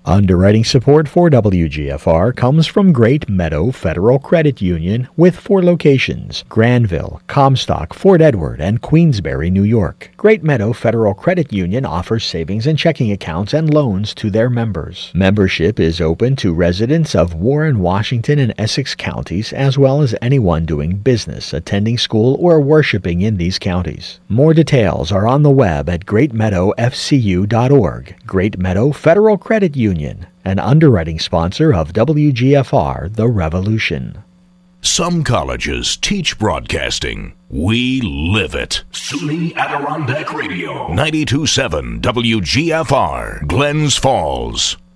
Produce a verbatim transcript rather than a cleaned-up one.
Underwriting support for W G F R comes from Great Meadow Federal Credit Union with four locations: Granville, Comstock, Fort Edward, and Queensbury, New York. Great Meadow Federal Credit Union offers savings and checking accounts and loans to their members. Membership is open to residents of Warren, Washington, and Essex counties, as well as anyone doing business, attending school, or worshiping in these counties. More details are on the web at great meadow f c u dot org. Great Meadow Federal Credit Union, an underwriting sponsor of W G F R The Revolution. Some colleges teach broadcasting. We live it. SUNY Adirondack Radio. ninety-two point seven W G F R, Glens Falls.